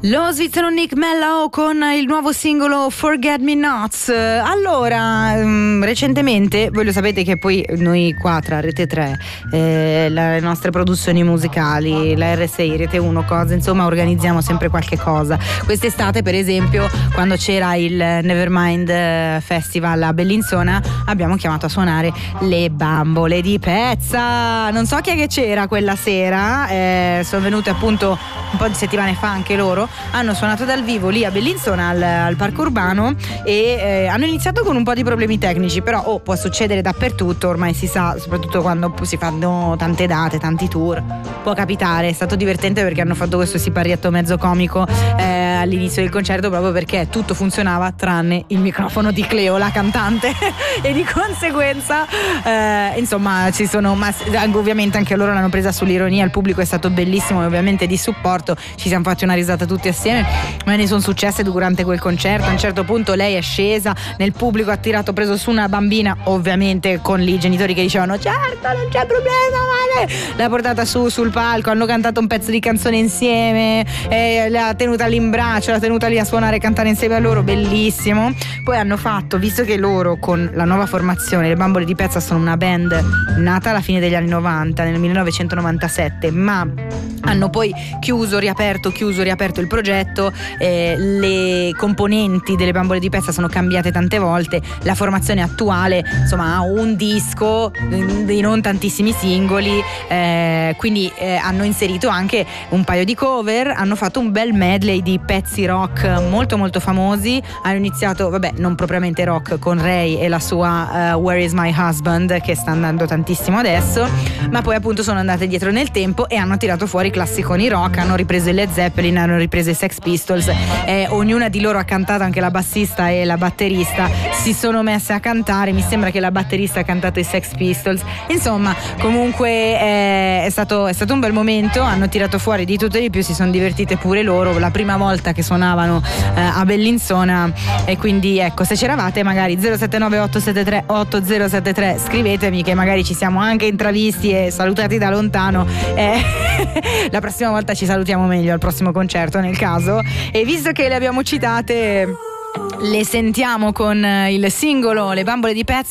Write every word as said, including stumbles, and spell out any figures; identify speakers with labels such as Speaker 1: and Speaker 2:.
Speaker 1: Lo svizzero Nick Mello con il nuovo singolo Forget Me Nots. Allora, um, recentemente, voi lo sapete che poi noi qua tra Rete tre, eh, le nostre produzioni musicali, la R sei, Rete uno, cose, insomma, organizziamo sempre qualche cosa. Quest'estate, per esempio, quando c'era il Nevermind Festival a Bellinzona, abbiamo chiamato a suonare le Bambole di Pezza. Non so chi è che c'era quella sera, eh, sono venute appunto un po' di settimane fa anche loro. Hanno suonato dal vivo lì a Bellinzona al, al parco urbano e eh, hanno iniziato con un po' di problemi tecnici, però oh, può succedere dappertutto, ormai si sa, soprattutto quando si fanno tante date, tanti tour, può capitare. È stato divertente perché hanno fatto questo siparietto mezzo comico eh, all'inizio del concerto, proprio perché tutto funzionava tranne il microfono di Cleo, la cantante e di conseguenza eh, insomma ci sono, ma ovviamente anche loro l'hanno presa sull'ironia, il pubblico è stato bellissimo e ovviamente di supporto, ci siamo fatti una risata tutti assieme, ma ne sono successe durante quel concerto. A un certo punto lei è scesa nel pubblico, ha tirato preso su una bambina, ovviamente con lì i genitori che dicevano certo non c'è problema, vale. L'ha portata su sul palco, hanno cantato un pezzo di canzone insieme, eh, l'ha tenuta lì in braccio, l'ha tenuta lì a suonare e cantare insieme a loro, bellissimo. Poi hanno fatto, visto che loro con la nuova formazione, le Bambole di Pezza sono una band nata alla fine degli anni novanta, nel millenovecentonovantasette, ma hanno poi chiuso, riaperto, chiuso, riaperto il progetto, eh, le componenti delle Bambole di Pezza sono cambiate tante volte, la formazione attuale insomma ha un disco di non tantissimi singoli, eh, quindi eh, hanno inserito anche un paio di cover, hanno fatto un bel medley di pezzi rock molto molto famosi, hanno iniziato, vabbè non propriamente rock, con Ray e la sua uh, Where Is My Husband, che sta andando tantissimo adesso, ma poi appunto sono andate dietro nel tempo e hanno tirato fuori classiconi rock, hanno ripreso i Led Zeppelin, hanno ripreso i Sex Pistols, eh, ognuna di loro ha cantato, anche la bassista e la batterista si sono messe a cantare, mi sembra che la batterista ha cantato i Sex Pistols, insomma comunque eh, è, stato, è stato un bel momento, hanno tirato fuori di tutto e di più, si sono divertite pure loro, la prima volta che suonavano eh, a Bellinzona, e quindi ecco, se c'eravate magari zero sette nove otto sette tre otto zero sette tre scrivetemi, che magari ci siamo anche intravisti e salutati da lontano, eh, la prossima volta ci salutiamo meglio al prossimo concerto nel caso. E visto che le abbiamo citate, le sentiamo con il singolo Le Bambole di Pezza.